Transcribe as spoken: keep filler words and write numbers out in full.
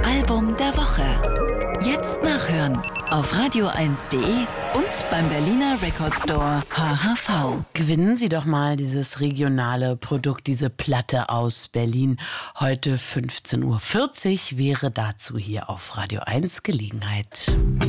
Album der Woche. Jetzt nachhören auf radio eins punkt de und beim Berliner Record Store H H V. Gewinnen Sie doch mal dieses regionale Produkt, diese Platte aus Berlin. Heute fünfzehn Uhr vierzig wäre dazu hier auf Radio eins Gelegenheit.